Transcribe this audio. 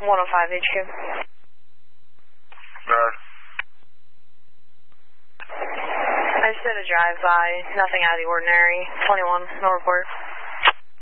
105 HQ. I just did a drive-by, nothing out of the ordinary. 21, no report.